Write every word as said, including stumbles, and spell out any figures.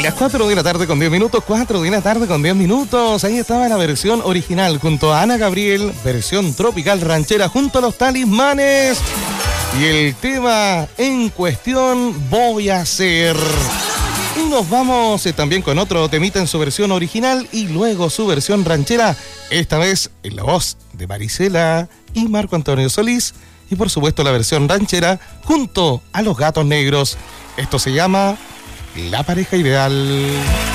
Las cuatro de la tarde con diez minutos, cuatro de la tarde con diez minutos. Ahí estaba la versión original junto a Ana Gabriel, versión tropical ranchera junto a los Talismanes. Y el tema en cuestión, Voy a Ser. Y nos vamos eh, también con otro temita en su versión original y luego su versión ranchera, esta vez en la voz de Marisela y Marco Antonio Solís. Y por supuesto la versión ranchera junto a los Gatos Negros. Esto se llama La Pareja Ideal.